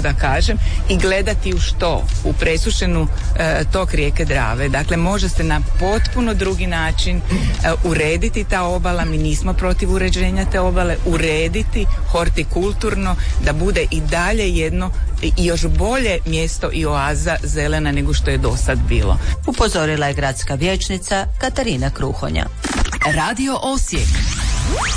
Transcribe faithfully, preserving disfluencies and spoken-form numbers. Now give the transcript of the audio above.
da kažem, i gledati u što? U presušenu e, tok rijeke Drave. Dakle, može se na potpuno drugi način e, urediti ta obala, mi nismo protiv uređenja te obale, urediti hortikulturno da bude i dalje jedno i još bolje mjesto i oaza zelena nego što je do sad bilo. Upozorila je gradska vijećnica Katarina Kruhonja. Radio Osijek.